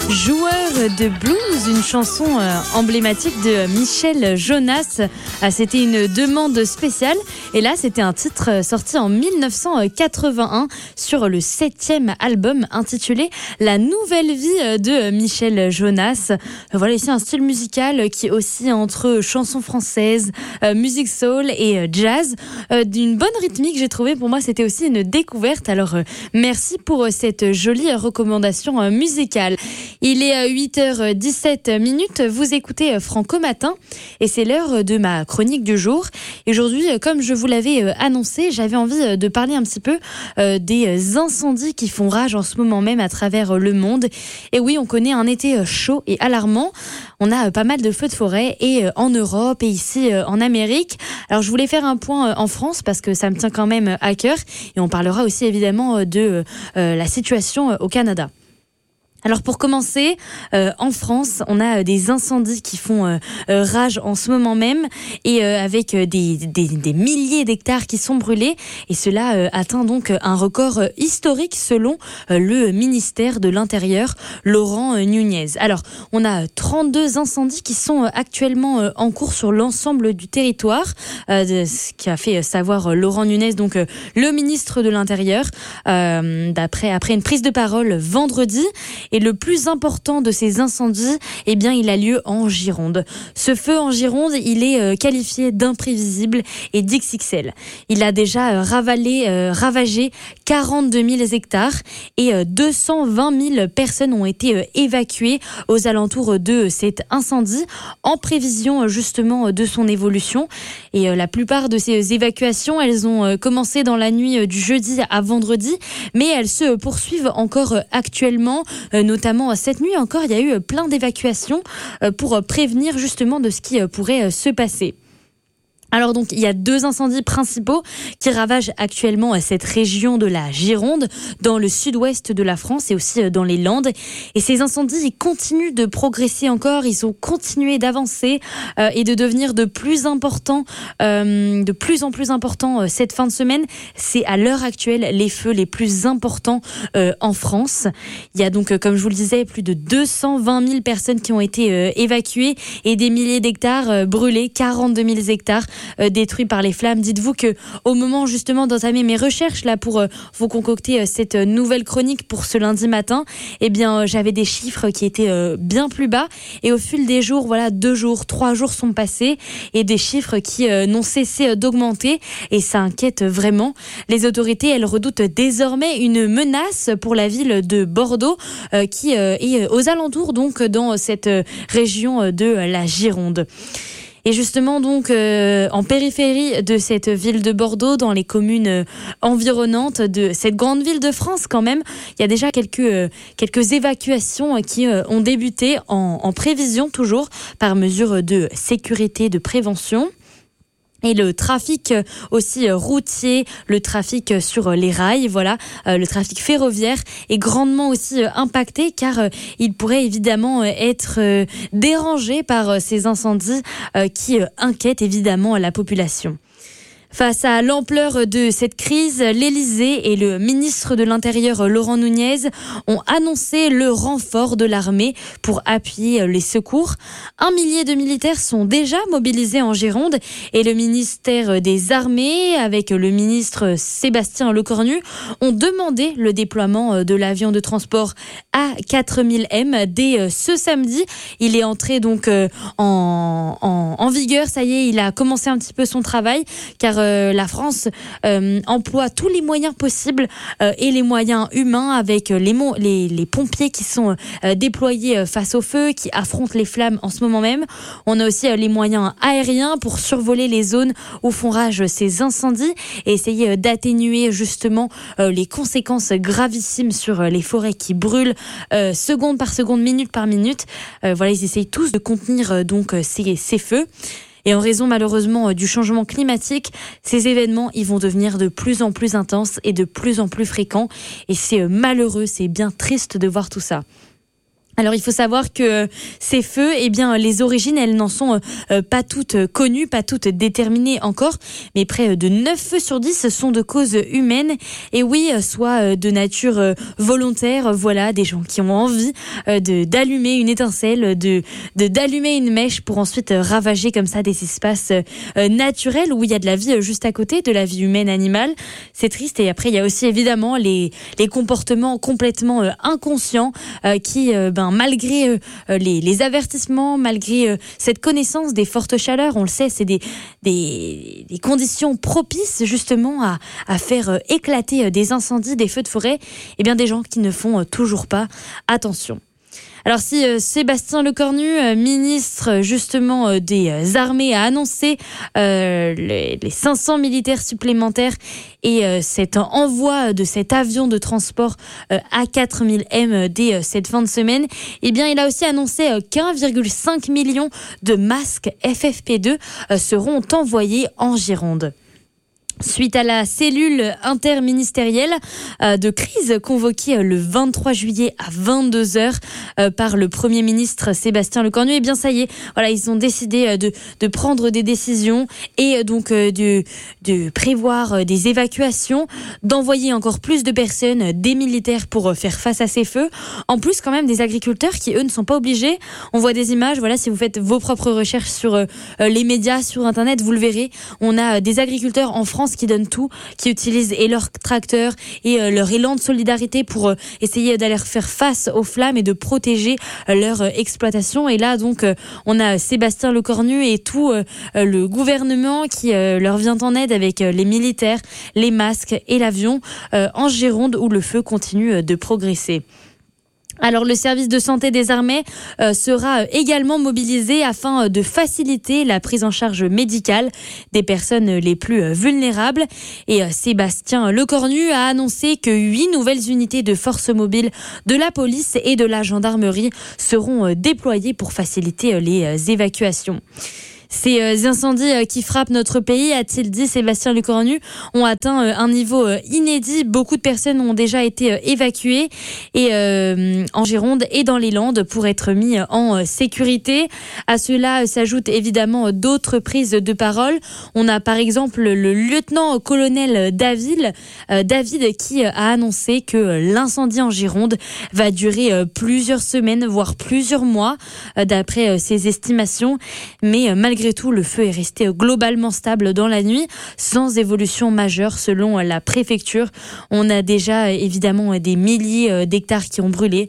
Joueur de blues, une chanson emblématique de Michel Jonas. C'était une demande spéciale et là c'était un titre sorti en 1981 sur le 7e album intitulé La Nouvelle Vie de Michel Jonas. Voilà ici un style musical qui oscille entre chansons françaises, musique soul et jazz, d'une bonne rythmique. J'ai trouvé, pour moi c'était aussi une découverte. Alors merci pour cette jolie recommandation musicale. Il est 8h17, vous écoutez Franco Matin et c'est l'heure de ma chronique du jour. Et aujourd'hui, comme je vous l'avais annoncé, j'avais envie de parler un petit peu des incendies qui font rage en ce moment même à travers le monde. Et oui, on connaît un été chaud et alarmant. On a pas mal de feux de forêt et en Europe et ici en Amérique. Alors je voulais faire un point en France parce que ça me tient quand même à cœur. Et on parlera aussi évidemment de la situation au Canada. Alors pour commencer, en France, on a des incendies qui font rage en ce moment même et avec des milliers d'hectares qui sont brûlés et cela atteint donc un record historique selon le ministère de l'Intérieur, Laurent Nunez. Alors, on a 32 incendies qui sont actuellement en cours sur l'ensemble du territoire, ce qui a fait savoir Laurent Nunez, donc le ministre de l'Intérieur, après une prise de parole vendredi. Et le plus important de ces incendies, eh bien, il a lieu en Gironde. Ce feu en Gironde, il est qualifié d'imprévisible et d'XXL. Il a déjà ravagé 42 000 hectares et 220 000 personnes ont été évacuées aux alentours de cet incendie en prévision justement de son évolution. Et la plupart de ces évacuations, elles ont commencé dans la nuit du jeudi à vendredi, mais elles se poursuivent encore actuellement, notamment cette nuit encore, il y a eu plein d'évacuations pour prévenir justement de ce qui pourrait se passer. Alors donc, il y a 2 incendies principaux qui ravagent actuellement cette région de la Gironde, dans le sud-ouest de la France et aussi dans les Landes. Et ces incendies, ils continuent de progresser encore, ils ont continué d'avancer et de devenir de plus en plus importants cette fin de semaine. C'est à l'heure actuelle les feux les plus importants en France. Il y a donc, comme je vous le disais, plus de 220 000 personnes qui ont été évacuées et des milliers d'hectares brûlés, 42 000 hectares détruits par les flammes. Dites-vous que au moment justement d'entamer mes recherches là pour vous concocter cette nouvelle chronique pour ce lundi matin, eh bien j'avais des chiffres qui étaient bien plus bas et au fil des jours, voilà, 2 jours, 3 jours sont passés et des chiffres qui n'ont cessé d'augmenter et ça inquiète vraiment. Les autorités, elles redoutent désormais une menace pour la ville de Bordeaux qui est aux alentours, donc dans cette région de la Gironde. Et justement, donc, en périphérie de cette ville de Bordeaux, dans les communes environnantes de cette grande ville de France quand même, il y a déjà quelques évacuations qui ont débuté en prévision toujours par mesure de sécurité, de prévention. Et le trafic aussi routier, le trafic sur les rails, voilà, le trafic ferroviaire est grandement aussi impacté car il pourrait évidemment être dérangé par ces incendies qui inquiètent évidemment la population. Face à l'ampleur de cette crise, l'Élysée et le ministre de l'Intérieur, Laurent Nunez, ont annoncé le renfort de l'armée pour appuyer les secours. 1 millier de militaires sont déjà mobilisés en Gironde et le ministère des Armées, avec le ministre Sébastien Lecornu, ont demandé le déploiement de l'avion de transport A4000M dès ce samedi. Il est entré donc en vigueur, ça y est, il a commencé un petit peu son travail car la France emploie tous les moyens possibles et les moyens humains avec les pompiers qui sont déployés face au feu, qui affrontent les flammes en ce moment même. On a aussi les moyens aériens pour survoler les zones où font rage ces incendies et essayer d'atténuer justement les conséquences gravissimes sur les forêts qui brûlent seconde par seconde, minute par minute. Voilà, ils essayent tous de contenir donc ces feux. Et en raison malheureusement du changement climatique, ces événements ils vont devenir de plus en plus intenses et de plus en plus fréquents. Et c'est malheureux, c'est bien triste de voir tout ça. Alors il faut savoir que ces feux, les origines, elles n'en sont pas toutes connues, pas toutes déterminées encore, mais près de 9 feux sur 10 sont de cause humaine, et oui, soit de nature volontaire, voilà, des gens qui ont envie d'allumer une étincelle, d'allumer une mèche pour ensuite ravager comme ça des espaces naturels où il y a de la vie juste à côté, de la vie humaine, animale. C'est triste. Et après il y a aussi évidemment les comportements complètement inconscients qui malgré les avertissements, malgré cette connaissance des fortes chaleurs, on le sait, c'est des conditions propices justement à faire éclater des incendies, des feux de forêt, des gens qui ne font toujours pas attention. Alors si Sébastien Lecornu, ministre justement des armées, a annoncé les 500 militaires supplémentaires et cet envoi de cet avion de transport A4000M dès cette fin de semaine, il a aussi annoncé qu'1,5 million de masques FFP2 seront envoyés en Gironde. Suite à la cellule interministérielle de crise convoquée le 23 juillet à 22h par le Premier ministre Sébastien Lecornu, ça y est, voilà, ils ont décidé de prendre des décisions et donc de prévoir des évacuations, d'envoyer encore plus de personnes, des militaires pour faire face à ces feux. En plus, quand même, des agriculteurs qui, eux, ne sont pas obligés. On voit des images, voilà, si vous faites vos propres recherches sur les médias, sur Internet, vous le verrez. On a des agriculteurs en France qui donnent tout, qui utilisent et leurs tracteurs et leur élan de solidarité pour essayer d'aller faire face aux flammes et de protéger leur exploitation. Et là, donc, on a Sébastien Lecornu et tout le gouvernement qui leur vient en aide avec les militaires, les masques et l'avion en Gironde où le feu continue de progresser. Alors le service de santé des armées sera également mobilisé afin de faciliter la prise en charge médicale des personnes les plus vulnérables. Et Sébastien Lecornu a annoncé que 8 nouvelles unités de force mobile de la police et de la gendarmerie seront déployées pour faciliter les évacuations. Ces incendies qui frappent notre pays, a-t-il dit Sébastien Lecornu, ont atteint un niveau inédit. Beaucoup de personnes ont déjà été évacuées et en Gironde et dans les Landes pour être mis en sécurité. À cela s'ajoutent évidemment d'autres prises de parole. On a par exemple le lieutenant-colonel David qui a annoncé que l'incendie en Gironde va durer plusieurs semaines, voire plusieurs mois, d'après ses estimations. Mais malgré tout, le feu est resté globalement stable dans la nuit, sans évolution majeure selon la préfecture. On a déjà évidemment des milliers d'hectares qui ont brûlé.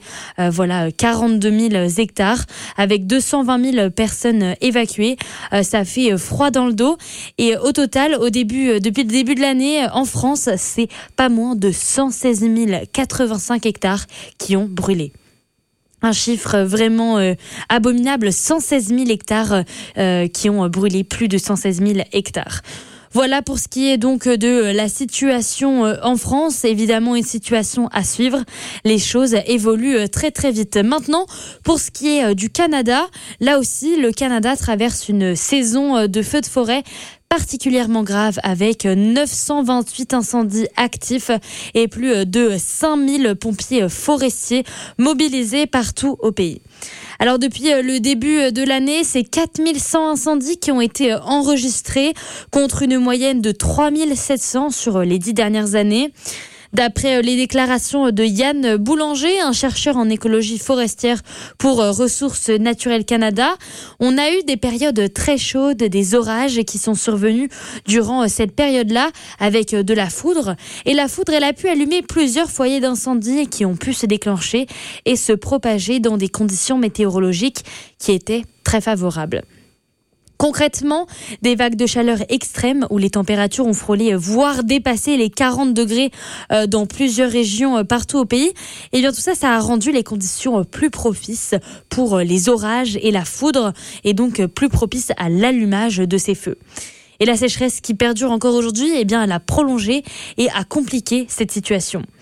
42 000 hectares avec 220 000 personnes évacuées. Ça fait froid dans le dos. Et au total, depuis le début de l'année, en France, c'est pas moins de 116 085 hectares qui ont brûlé. Un chiffre vraiment abominable, 116 000 hectares qui ont brûlé, plus de 116 000 hectares. Voilà pour ce qui est donc de la situation en France. Évidemment, une situation à suivre. Les choses évoluent très très vite. Maintenant, pour ce qui est du Canada, là aussi, le Canada traverse une saison de feux de forêt particulièrement grave avec 928 incendies actifs et plus de 5000 pompiers forestiers mobilisés partout au pays. Alors depuis le début de l'année, c'est 4100 incendies qui ont été enregistrés contre une moyenne de 3700 sur les 10 dernières années. D'après les déclarations de Yann Boulanger, un chercheur en écologie forestière pour Ressources Naturelles Canada, on a eu des périodes très chaudes, des orages qui sont survenus durant cette période-là avec de la foudre. Et la foudre, elle a pu allumer plusieurs foyers d'incendie qui ont pu se déclencher et se propager dans des conditions météorologiques qui étaient très favorables. Concrètement, des vagues de chaleur extrêmes où les températures ont frôlé, voire dépassé les 40 degrés dans plusieurs régions partout au pays. Et bien tout ça, ça a rendu les conditions plus propices pour les orages et la foudre et donc plus propices à l'allumage de ces feux. Et la sécheresse qui perdure encore aujourd'hui, elle a prolongé et a compliqué cette situation. Il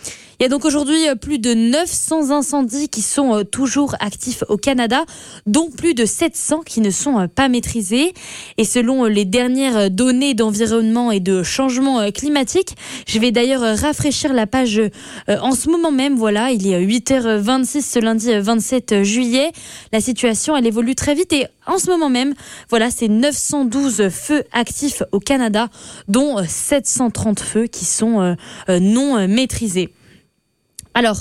y a donc aujourd'hui plus de 900 incendies qui sont toujours actifs au Canada, dont plus de 700 qui ne sont pas maîtrisés. Et selon les dernières données d'environnement et de changement climatique, je vais d'ailleurs rafraîchir la page en ce moment même. Voilà, il est 8h26 ce lundi 27 juillet. La situation, elle évolue très vite et en ce moment même, voilà, c'est 912 feux actifs au Canada, dont 730 feux qui sont non maîtrisés. Alors,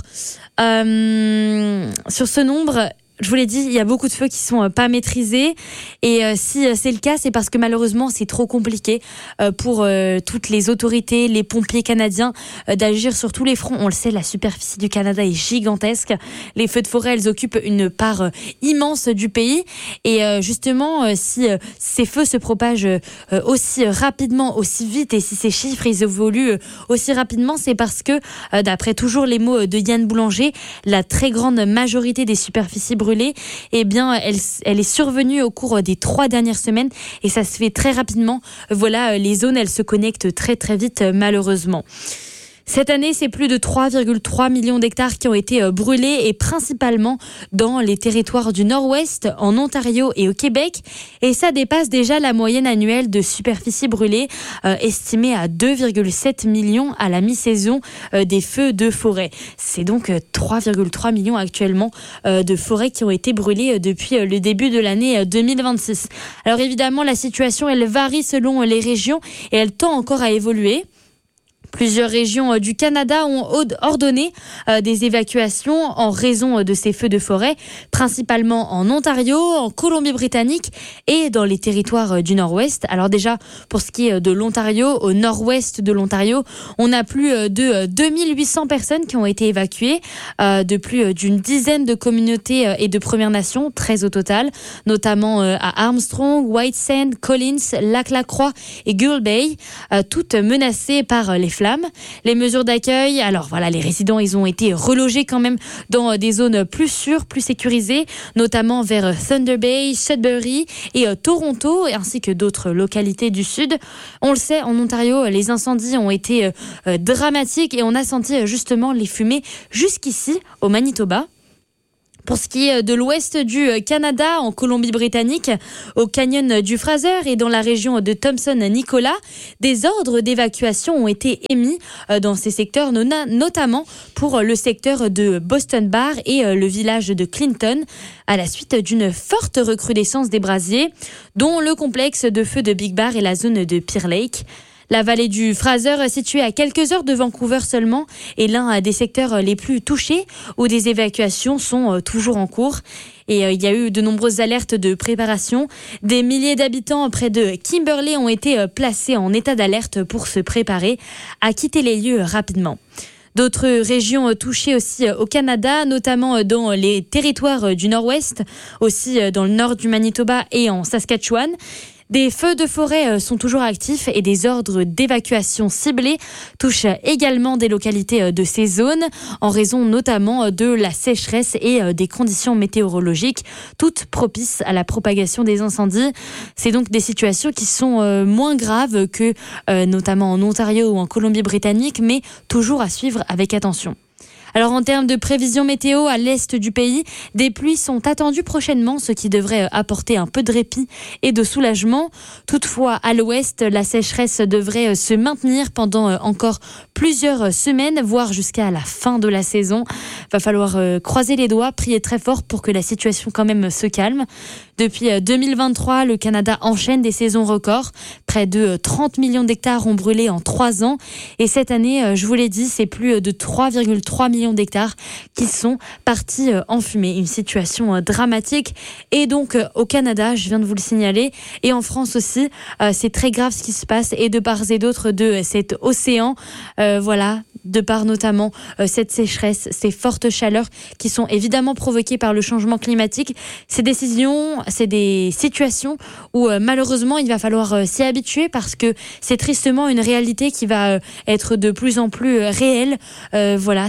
sur ce nombre, je vous l'ai dit, il y a beaucoup de feux qui sont pas maîtrisés et si c'est le cas, c'est parce que malheureusement c'est trop compliqué pour toutes les autorités, les pompiers canadiens d'agir sur tous les fronts. On le sait, la superficie du Canada est gigantesque. Les feux de forêt, elles occupent une part immense du pays et justement, si ces feux se propagent aussi rapidement, aussi vite et si ces chiffres ils évoluent aussi rapidement, c'est parce que d'après toujours les mots de Yann Boulanger, la très grande majorité des superficies brûlée, eh bien, elle est survenue au cours des 3 dernières semaines et ça se fait très rapidement. Voilà, les zones, elles se connectent très très vite, malheureusement. Cette année, c'est plus de 3,3 millions d'hectares qui ont été brûlés et principalement dans les territoires du Nord-Ouest, en Ontario et au Québec. Et ça dépasse déjà la moyenne annuelle de superficie brûlée, estimée à 2,7 millions à la mi-saison des feux de forêt. C'est donc 3,3 millions actuellement de forêts qui ont été brûlées depuis le début de l'année 2026. Alors évidemment, la situation, elle varie selon les régions et elle tend encore à évoluer. Plusieurs régions du Canada ont ordonné des évacuations en raison de ces feux de forêt, principalement en Ontario, en Colombie-Britannique et dans les territoires du Nord-Ouest. Alors déjà, pour ce qui est de l'Ontario, au nord-ouest de l'Ontario, on a plus de 2800 personnes qui ont été évacuées de plus d'une dizaine de communautés et de Premières Nations, 13 au total, notamment à Armstrong, Whitesand, Collins, Lac-la-Croix et Gull Bay, toutes menacées par les flammes. Les mesures d'accueil, alors voilà, les résidents, ils ont été relogés quand même dans des zones plus sûres, plus sécurisées, notamment vers Thunder Bay, Sudbury et Toronto, ainsi que d'autres localités du sud. On le sait, en Ontario, les incendies ont été dramatiques et on a senti justement les fumées jusqu'ici au Manitoba. Pour ce qui est de l'ouest du Canada, en Colombie-Britannique, au canyon du Fraser et dans la région de Thompson-Nicolas, des ordres d'évacuation ont été émis dans ces secteurs, notamment pour le secteur de Boston Bar et le village de Clinton, à la suite d'une forte recrudescence des brasiers, dont le complexe de feu de Big Bar et la zone de Pearl Lake. La vallée du Fraser, située à quelques heures de Vancouver seulement, est l'un des secteurs les plus touchés où des évacuations sont toujours en cours. Et il y a eu de nombreuses alertes de préparation. Des milliers d'habitants près de Kimberley ont été placés en état d'alerte pour se préparer à quitter les lieux rapidement. D'autres régions touchées aussi au Canada, notamment dans les territoires du Nord-Ouest, aussi dans le nord du Manitoba et en Saskatchewan. Des feux de forêt sont toujours actifs et des ordres d'évacuation ciblés touchent également des localités de ces zones en raison notamment de la sécheresse et des conditions météorologiques, toutes propices à la propagation des incendies. C'est donc des situations qui sont moins graves que notamment en Ontario ou en Colombie-Britannique, mais toujours à suivre avec attention. Alors en termes de prévision météo, à l'est du pays, des pluies sont attendues prochainement, ce qui devrait apporter un peu de répit et de soulagement. Toutefois, à l'ouest, la sécheresse devrait se maintenir pendant encore plusieurs semaines, voire jusqu'à la fin de la saison. Va falloir croiser les doigts, prier très fort pour que la situation quand même se calme. Depuis 2023, le Canada enchaîne des saisons records. Près de 30 millions d'hectares ont brûlé en 3 ans. Et cette année, je vous l'ai dit, c'est plus de 3,3 millions d'hectares qui sont partis en fumée. Une situation dramatique. Et donc, au Canada, je viens de vous le signaler, et en France aussi, c'est très grave ce qui se passe. Et de part et d'autre de cet océan, voilà, de par notamment cette sécheresse, ces fortes chaleurs qui sont évidemment provoquées par le changement climatique. Ces décisions, c'est des situations où malheureusement il va falloir s'y habituer parce que c'est tristement une réalité qui va être de plus en plus réelle. Voilà, c'est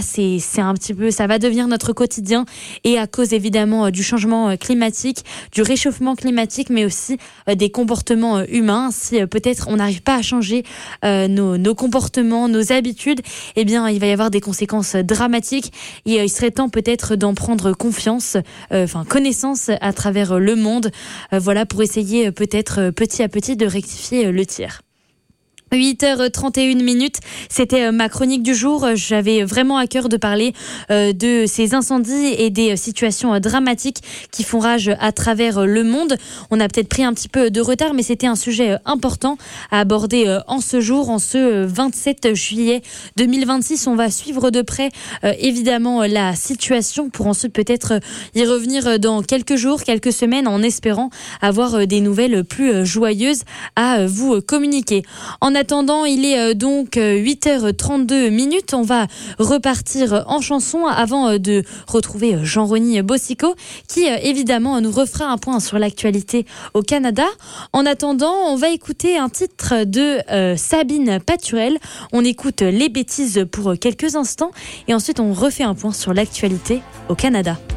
c'est un petit peu, ça va devenir notre quotidien, et à cause évidemment du changement climatique, du réchauffement climatique, mais aussi des comportements humains. Si peut-être on n'arrive pas à changer nos comportements, nos habitudes, eh bien il va y avoir des conséquences dramatiques, et il serait temps peut-être d'en prendre connaissance à travers le monde, voilà, pour essayer peut-être petit à petit de rectifier le tir. 8h31, c'était ma chronique du jour. J'avais vraiment à cœur de parler de ces incendies et des situations dramatiques qui font rage à travers le monde. On a peut-être pris un petit peu de retard, mais c'était un sujet important à aborder en ce jour, en ce 27 juillet 2026. On va suivre de près évidemment la situation pour ensuite peut-être y revenir dans quelques jours, quelques semaines, en espérant avoir des nouvelles plus joyeuses à vous communiquer. En attendant, il est donc 8h32. On va repartir en chanson avant de retrouver Jean-Rony Bosicot qui évidemment nous refera un point sur l'actualité au Canada. En attendant, on va écouter un titre de Sabine Paturel. On écoute Les Bêtises pour quelques instants et ensuite on refait un point sur l'actualité au Canada.